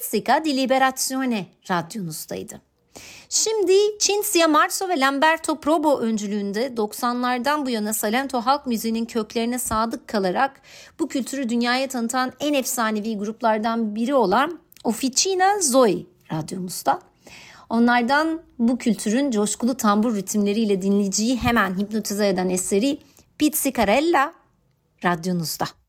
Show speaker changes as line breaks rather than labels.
Pizzica di Liberazione radyonuzdaydı. Şimdi Cinzia Marzo ve Lamberto Probo öncülüğünde 90'lardan bu yana Salento halk müziğinin köklerine sadık kalarak bu kültürü dünyaya tanıtan en efsanevi gruplardan biri olan Officina Zoe radyomuzda. Onlardan bu kültürün coşkulu tambur ritimleriyle dinleyiciyi hemen hipnotize eden eseri Pizzicarella radyonuzda.